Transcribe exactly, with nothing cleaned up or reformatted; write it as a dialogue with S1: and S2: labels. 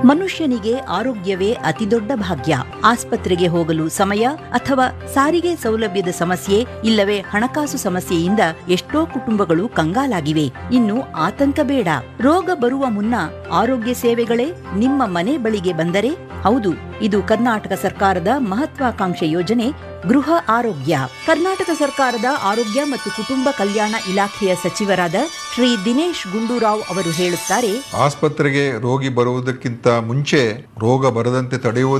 S1: ಮನುಷ್ಯನಿಗೆ ಆರೋಗ್ಯವೇ ಅತಿದೊಡ್ಡ ಭಾಗ್ಯ. ಆಸ್ಪತ್ರೆಗೆ ಹೋಗಲು ಸಮಯ ಅಥವಾ ಸಾರಿಗೆ ಸೌಲಭ್ಯದ ಸಮಸ್ಯೆ ಇಲ್ಲವೇ ಹಣಕಾಸು ಸಮಸ್ಯೆಯಿಂದ ಎಷ್ಟೋ ಕುಟುಂಬಗಳು ಕಂಗಾಲಾಗಿವೆ. ಇನ್ನು ಆತಂಕ ಬೇಡ. ರೋಗ ಬರುವ ಮುನ್ನ ಆರೋಗ್ಯ ಸೇವೆಗಳೇ ನಿಮ್ಮ ಮನೆ ಬಳಿಗೆ ಬಂದರೆ, ಹೌದು, ಇದು ಕರ್ನಾಟಕ ಸರ್ಕಾರದ ಮಹತ್ವಾಕಾಂಕ್ಷೆ ಯೋಜನೆ ಗೃಹ ಆರೋಗ್ಯ. ಕರ್ನಾಟಕ ಸರ್ಕಾರದ ಆರೋಗ್ಯ ಮತ್ತು ಕುಟುಂಬ ಕಲ್ಯಾಣ ಇಲಾಖೆಯ ಸಚಿವರಾದ ಶ್ರೀ ದಿನೇಶ್ ಗುಂಡೂರಾವ್ ಅವರು ಹೇಳುತ್ತಾರೆ,
S2: ಆಸ್ಪತ್ರೆಗೆ ರೋಗಿ ಬರುವುದಕ್ಕಿಂತ ಮುಂಚೆ ರೋಗ ಬರದಂತೆ ತಡೆಯುವುದು